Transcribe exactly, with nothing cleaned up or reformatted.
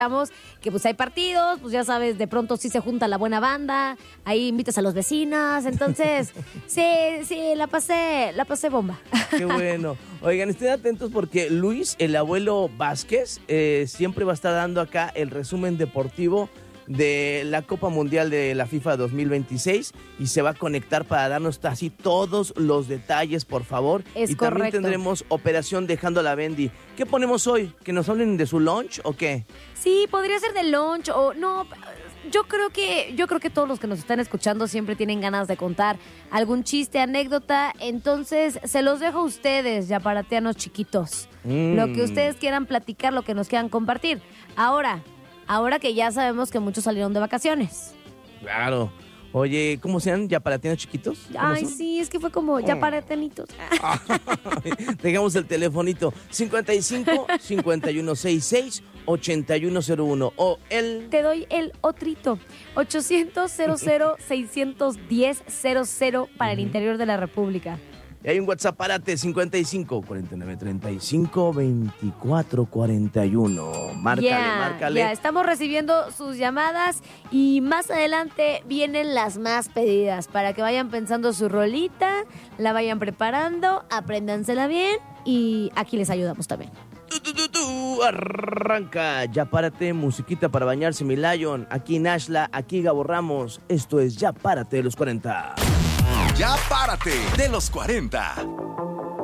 que pues hay partidos, pues ya sabes, de pronto sí se junta la buena banda, ahí invitas a los vecinos, entonces sí, sí, la pasé, la pasé bomba. Qué bueno. Oigan, estén atentos porque Luis, el abuelo Vázquez, eh, siempre va a estar dando acá el resumen deportivo de la Copa Mundial de la FIFA dos mil veintiséis y se va a conectar para darnos así todos los detalles, por favor. Es y correcto. También tendremos Operación Dejando la Bendy. ¿Qué ponemos hoy? ¿Que nos hablen de su lunch o qué? Sí, podría ser de lunch o no. Yo creo que yo creo que todos los que nos están escuchando siempre tienen ganas de contar algún chiste, anécdota, entonces se los dejo a ustedes, yaparateanos chiquitos. Mm. Lo que ustedes quieran platicar, lo que nos quieran compartir. Ahora, ahora que ya sabemos que muchos salieron de vacaciones. Claro. Oye, ¿cómo se llaman? ¿Yaparateanos chiquitos? Ay, son? sí, es que fue como yaparateanitos. Dejamos el telefonito cincuenta y cinco, cincuenta y uno sesenta y seis, ochenta y uno cero uno o el... Te doy el otrito, ochocientos, cero cero, seiscientos diez, cero cero para el interior de la República. Y hay un WhatsApp, párate, cincuenta y cinco, cuarenta y nueve, treinta y cinco, veinticuatro, cuarenta y uno. Márcale, Ya, márcale. ya, estamos recibiendo sus llamadas y más adelante vienen las más pedidas para que vayan pensando su rolita, la vayan preparando, apréndansela bien y aquí les ayudamos también. Tú, tú, tú, tú, arranca, ya párate, musiquita para bañarse, mi Lion. Aquí Nashla, aquí Gabo Ramos. Esto es Ya Párate de los cuarenta. Ya Párate de los cuarenta.